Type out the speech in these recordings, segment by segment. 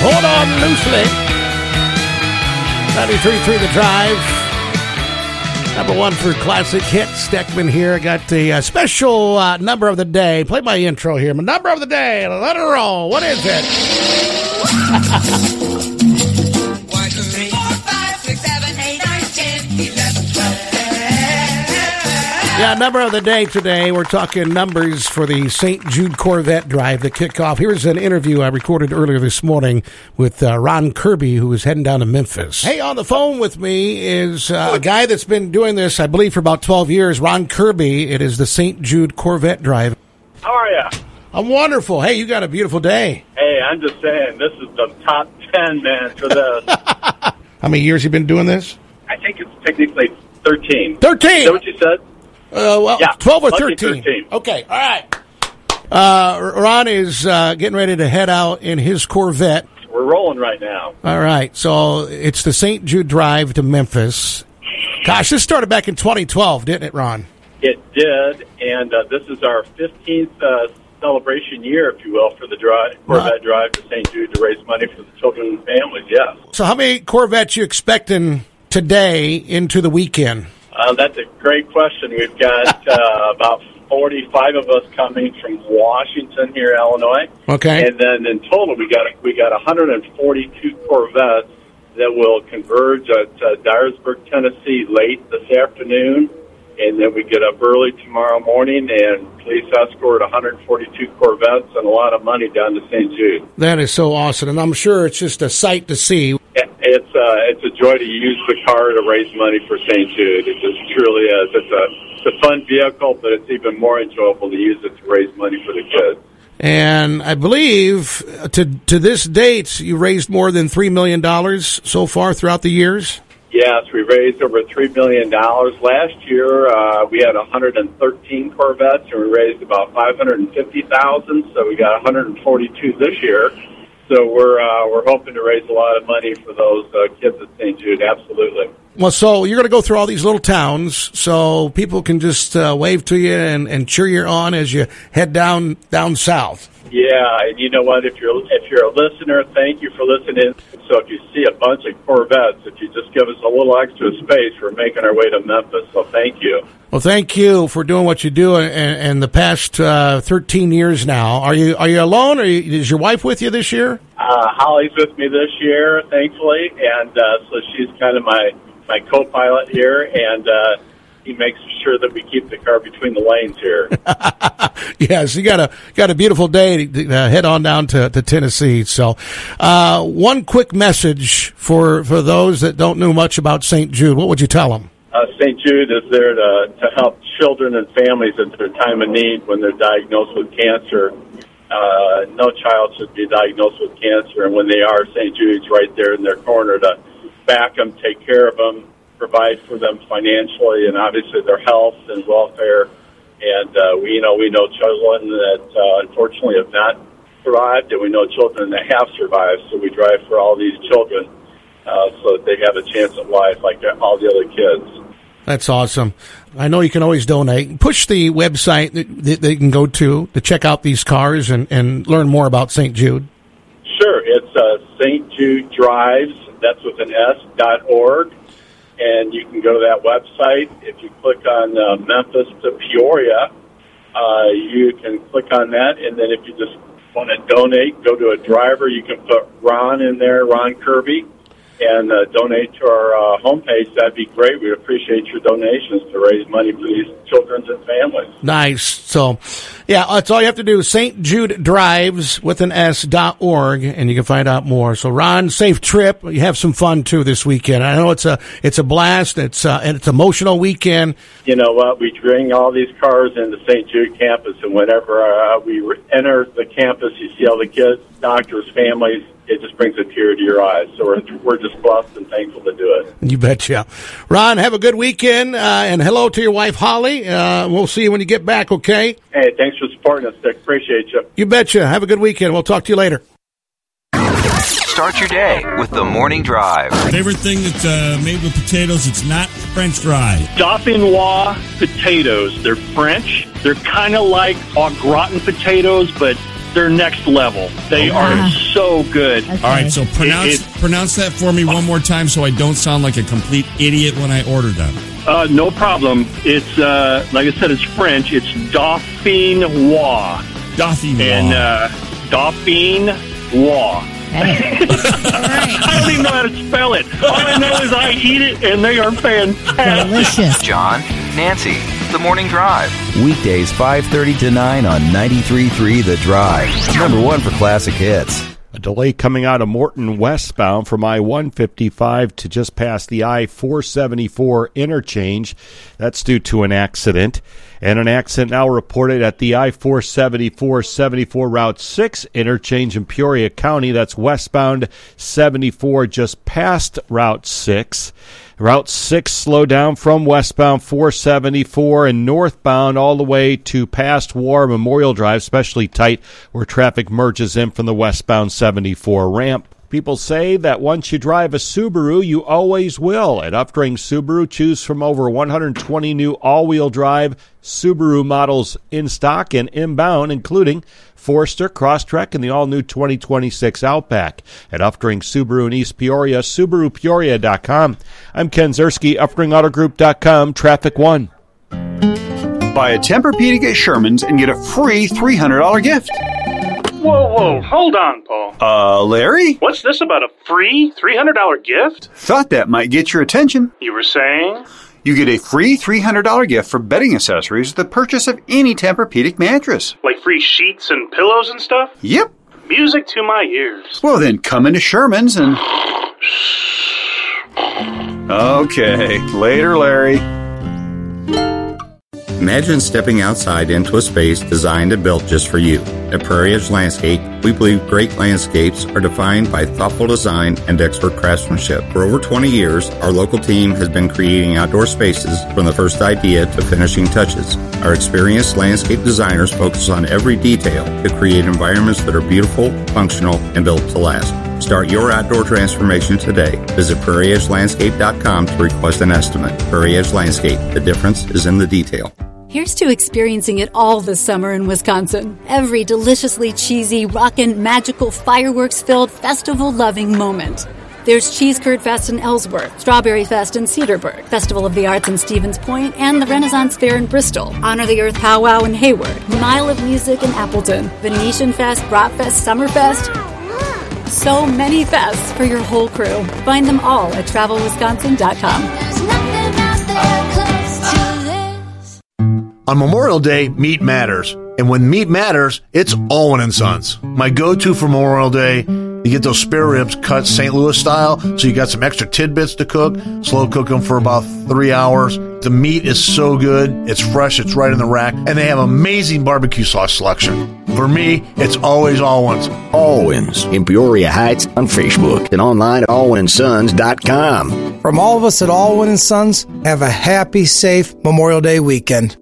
Hold on loosely. 93.3 The Drive. Number one for classic hits. Steckman here. I got the special number of the day. Play my intro here. My number of the day. Let it roll. What is it? 1, 2, 3, 4, 5, 6, 7, 8, 9, 10, 11, 12. Yeah, number of the day today. We're talking numbers for the St. Jude Corvette Drive, the kickoff. Here's an interview I recorded earlier this morning with Ron Kirby, who is heading down to Memphis. Hey, on the phone with me is a guy that's been doing this, I believe, for about 12 years, Ron Kirby. It is the St. Jude Corvette Drive. How are you? I'm wonderful. Hey, you got a beautiful day. Hey, I'm just saying, this is the top 10, man, for this. How many years you been doing this? I think it's technically 13. 13! Is that what you said? Well, Yeah, 12 or lucky 13. 13. Okay, all right. Ron is getting ready to head out in his Corvette. We're rolling right now. All right, so it's the St. Jude Drive to Memphis. Gosh, this started back in 2012, didn't it, Ron? It did, and this is our 15th celebration year, if you will, for the Corvette Drive to St. Jude to raise money for the children and families, yes. So how many Corvettes you expecting today into the weekend? That's a great question. We've got about 45 of us coming from Washington here, Illinois. Okay. And then in total, we got 142 Corvettes that will converge at Dyersburg, Tennessee, late this afternoon, and then we get up early tomorrow morning and police escort 142 Corvettes and a lot of money down to St. Jude. That is so awesome, and I'm sure it's just a sight to see. It's a joy to use the car to raise money for St. Jude. It just truly is. It's a fun vehicle, but it's even more enjoyable to use it to raise money for the kids. And I believe to this date, you raised more than $3 million so far throughout the years? Yes, we raised over $3 million. Last year, we had 113 Corvettes, and we raised about $550,000, so we got 142 this year. So we're hoping to raise a lot of money for those kids at St. Jude, absolutely. Well, so you're going to go through all these little towns, so people can just wave to you and cheer you on as you head down south. Yeah, and you know what? If you're a listener, thank you for listening. So if you see a bunch of Corvettes, if you just give us a little extra space, we're making our way to Memphis. So thank you. Well, thank you for doing what you do and the past 13 years now. Are you alone, or is your wife with you this year? Holly's with me this year, thankfully, and so she's kind of my co-pilot here, and he makes sure that we keep the car between the lanes here. Yes, you got a beautiful day to head on down to Tennessee. So, one quick message for those that don't know much about St. Jude. What would you tell them? St. Jude is there to help children and families at their time of need when they're diagnosed with cancer. No child should be diagnosed with cancer, and when they are, St. Jude's right there in their corner to back them, take care of them, provide for them financially, and obviously their health and welfare. And we know children that unfortunately have not survived, and we know children that have survived. So we drive for all these children so that they have a chance at life like all the other kids. That's awesome. I know you can always donate. Push the website that they can go to check out these cars and learn more about St. Jude. Sure. It's St. Jude Drives, that's with an S.org. And you can go to that website. If you click on Memphis to Peoria, you can click on that. And then if you just want to donate, go to a driver. You can put Ron in there, Ron Kirby, and donate to our homepage. That'd be great. We'd appreciate your donations to raise money for these children and families. Nice. So, yeah, that's all you have to do. St. Jude Drives with an S.org, and you can find out more. So, Ron, safe trip. You have some fun too this weekend. I know it's a blast. It's an emotional weekend. You know what? We bring all these cars into St. Jude campus, and whenever we enter the campus, you see all the kids, doctors, families. It just brings a tear to your eyes. So we're just blessed and thankful to do it. You betcha. Ron, have a good weekend, and hello to your wife, Holly. We'll see you when you get back, okay? Hey, thanks for supporting us, Dick. Appreciate you. You betcha. Have a good weekend. We'll talk to you later. Start your day with the Morning Drive. Favorite thing that's made with potatoes, it's not French fries. Dauphinois potatoes. They're French. They're kind of like au gratin potatoes, but they're next level. They are so good. All right, so pronounce that for me one more time so I don't sound like a complete idiot when I order them. No problem. It's, like I said, it's French. It's Dauphinois. Dauphinois. And Dauphinois. I don't even know how to spell it. All I know is I eat it, and they are fantastic. Delicious. John, Nancy, The Morning Drive. Weekdays 5:30 to 9 on 93.3 The Drive. Number one for classic hits. A delay coming out of Morton westbound from I-155 to just past the I-474 interchange. That's due to an accident. And an accident now reported at the I-474-74 Route 6 interchange in Peoria County. That's westbound 74 just past Route 6. Route 6 slowed down from westbound 474 and northbound all the way to past War Memorial Drive, especially tight where traffic merges in from the westbound 74 ramp. People say that once you drive a Subaru, you always will. At Updrang Subaru, choose from over 120 new all-wheel drive Subaru models in stock and inbound, including Forester, Crosstrek, and the all-new 2026 Outback. At Updrang Subaru in East Peoria, SubaruPeoria.com. I'm Ken Zerski, UpdrangAutoGroup.com, Traffic 1. Buy a Tempur-Pedic at Sherman's and get a free $300 gift. Whoa, hold on, Paul. Larry? What's this about a free $300 gift? Thought that might get your attention. You were saying? You get a free $300 gift for bedding accessories with the purchase of any Tempur-Pedic mattress. Like free sheets and pillows and stuff? Yep. Music to my ears. Well, then come into Sherman's and... Okay, later, Larry. Imagine stepping outside into a space designed and built just for you. At Prairie Edge Landscape, we believe great landscapes are defined by thoughtful design and expert craftsmanship. For over 20 years, our local team has been creating outdoor spaces from the first idea to finishing touches. Our experienced landscape designers focus on every detail to create environments that are beautiful, functional, and built to last. Start your outdoor transformation today. Visit prairieedgelandscape.com to request an estimate. Prairie Edge Landscape. The difference is in the detail. Here's to experiencing it all this summer in Wisconsin. Every deliciously cheesy, rockin', magical, fireworks-filled, festival-loving moment. There's Cheese Curd Fest in Ellsworth, Strawberry Fest in Cedarburg, Festival of the Arts in Stevens Point, and the Renaissance Fair in Bristol, Honor the Earth Powwow in Hayward, Mile of Music in Appleton, Venetian Fest, Bratfest, Summerfest. So many fests for your whole crew. Find them all at TravelWisconsin.com. On Memorial Day, meat matters. And when meat matters, it's Alwyn & Sons. My go-to for Memorial Day, you get those spare ribs cut St. Louis style, so you got some extra tidbits to cook. Slow cook them for about 3 hours. The meat is so good. It's fresh. It's right in the rack. And they have amazing barbecue sauce selection. For me, it's always Alwyn's. Alwyn's in Peoria Heights on Facebook and online at alwynsons.com. From all of us at Alwyn & Sons, have a happy, safe Memorial Day weekend.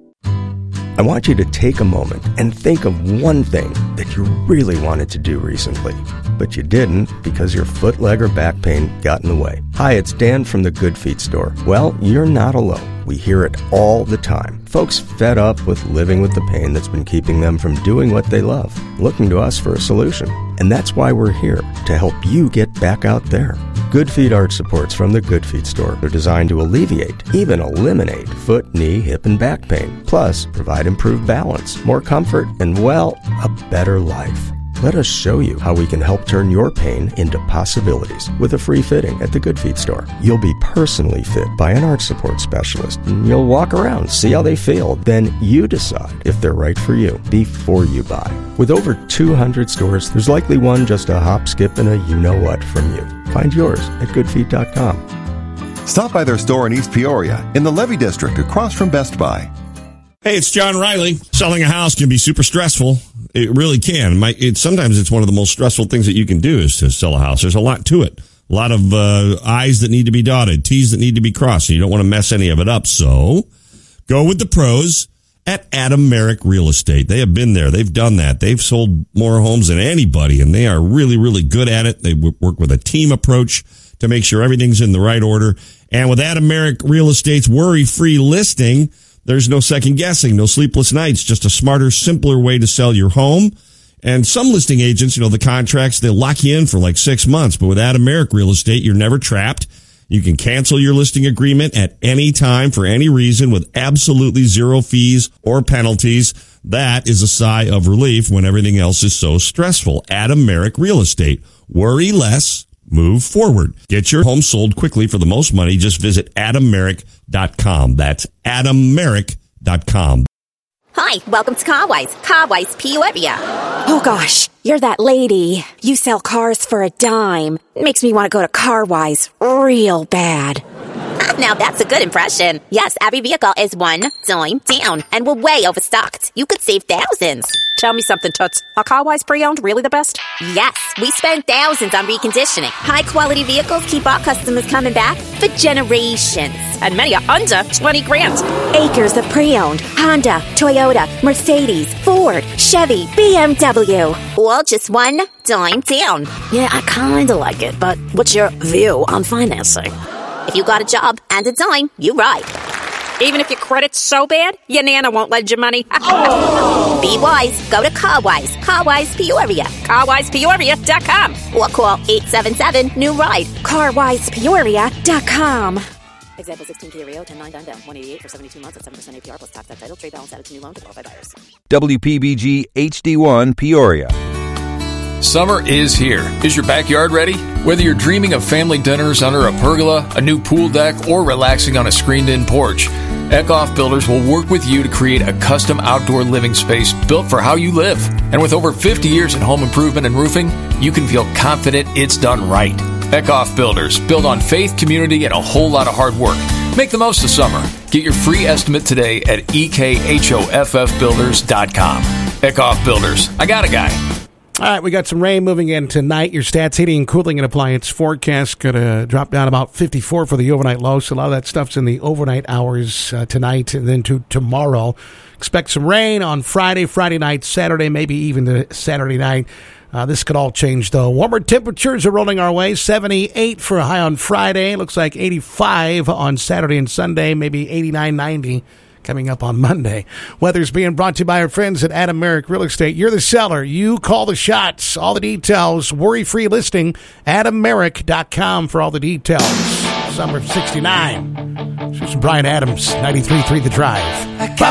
I want you to take a moment and think of one thing that you really wanted to do recently, but you didn't because your foot, leg, or back pain got in the way. Hi, it's Dan from the Good Feet store. Well, you're not alone. We hear it all the time. Folks fed up with living with the pain that's been keeping them from doing what they love, looking to us for a solution. And that's why we're here, to help you get back out there. Good Feet arch supports from the Good Feet store are designed to alleviate, even eliminate, foot, knee, hip, and back pain. Plus, provide improved balance, more comfort, and, well, a better life. Let us show you how we can help turn your pain into possibilities with a free fitting at the Good Feet store. You'll be personally fit by an arch support specialist, and you'll walk around, see how they feel. Then you decide if they're right for you before you buy. With over 200 stores, there's likely one just a hop, skip, and a you-know-what from you. Find yours at goodfeet.com. Stop by their store in East Peoria in the Levy District across from Best Buy. Hey, it's John Riley. Selling a house can be super stressful. It really can. Sometimes it's one of the most stressful things that you can do is to sell a house. There's a lot to it. A lot of I's that need to be dotted, T's that need to be crossed. And you don't want to mess any of it up. So go with the pros at Adam Merrick Real Estate. They have been there. They've done that. They've sold more homes than anybody, and they are really, really good at it. They work with a team approach to make sure everything's in the right order. And with Adam Merrick Real Estate's worry-free listing, there's no second guessing, no sleepless nights, just a smarter, simpler way to sell your home. And some listing agents, the contracts, they'll lock you in for like 6 months. But with Adam Merrick Real Estate, you're never trapped. You can cancel your listing agreement at any time for any reason with absolutely zero fees or penalties. That is a sigh of relief when everything else is so stressful. Adam Merrick Real Estate. Worry less. Move forward. Get your home sold quickly for the most money. Just visit AdamMerrick.com. That's AdamMerrick.com. Hi, welcome to Carwise. Carwise Peoria. Oh gosh, you're that lady. You sell cars for a dime. Makes me want to go to Carwise real bad. Now that's a good impression. Yes, every vehicle is one dime down, and we're way overstocked. You could save thousands. Tell me something, Toots. Are Carwise pre-owned really the best? Yes, we spend thousands on reconditioning. High-quality vehicles keep our customers coming back for generations. And many are under 20 grand. Acres of pre-owned. Honda, Toyota, Mercedes, Ford, Chevy, BMW. All just one dime down. Yeah, I kind of like it, but what's your view on financing? If you got a job and a dime, you're right. Even if your credit's so bad, your Nana won't lend you money. Be wise. Go to Carwise. Carwise Peoria. CarwisePeoria.com. Or call 877-NEW-RIDE. CarwisePeoria.com. Example 16 Kia Rio, 10-9 down, 188 for 72 months at 7% APR plus tax title. Trade balance added to new loan to qualify buyers. WPBG HD1 Peoria. Summer is here. Is your backyard ready? Whether you're dreaming of family dinners under a pergola, a new pool deck, or relaxing on a screened-in porch, Eckhoff Builders will work with you to create a custom outdoor living space built for how you live. And with over 50 years in home improvement and roofing, you can feel confident it's done right. Eckhoff Builders, built on faith, community, and a whole lot of hard work. Make the most of summer. Get your free estimate today at EKHOFFbuilders.com. Eckhoff Builders. I got a guy. All right, we got some rain moving in tonight. Your Stats Heating and Cooling and Appliance forecast going to drop down about 54 for the overnight low. So a lot of that stuff's in the overnight hours tonight and then to tomorrow. Expect some rain on Friday night, Saturday, maybe even the Saturday night. This could all change, though. Warmer temperatures are rolling our way. 78 for a high on Friday. Looks like 85 on Saturday and Sunday, maybe 89, 90. Coming up on Monday. Weather's being brought to you by our friends at Adam Merrick Real Estate. You're the seller. You call the shots. All the details. Worry-free listing. AdamMerrick.com for all the details. Summer of 69. Here's Brian Adams, 93.3 The Drive.